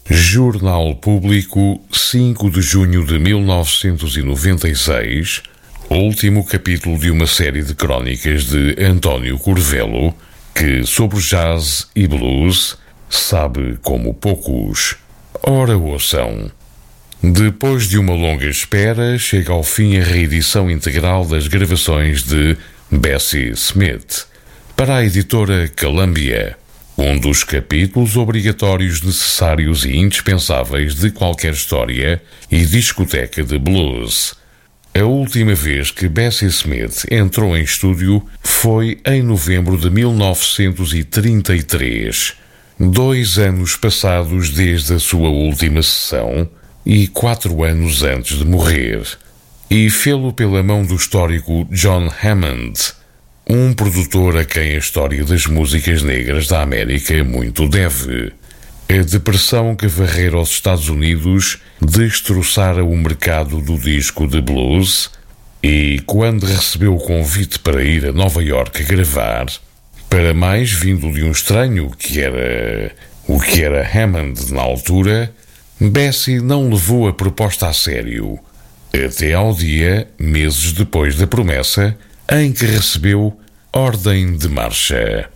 Jornal Público, 5 de junho de 1996, último capítulo de uma série de crónicas de António Curvelo, que sobre jazz e blues sabe como poucos. Ora ouçam. Depois de uma longa espera, chega ao fim a reedição integral das gravações de Bessie Smith para a editora Columbia, um dos capítulos obrigatórios, necessários e indispensáveis de qualquer história e discoteca de blues. A última vez que Bessie Smith entrou em estúdio foi em novembro de 1933, 2 anos passados desde a sua última sessão e 4 anos antes de morrer, e fê-lo pela mão do histórico John Hammond, um produtor a quem a história das músicas negras da América muito deve. A depressão que varrera os Estados Unidos destroçara o mercado do disco de blues e, quando recebeu o convite para ir a Nova Iorque gravar, para mais vindo de um estranho que era Hammond na altura, Bessie não levou a proposta a sério, até ao dia, meses depois da promessa, em que recebeu ordem de marcha.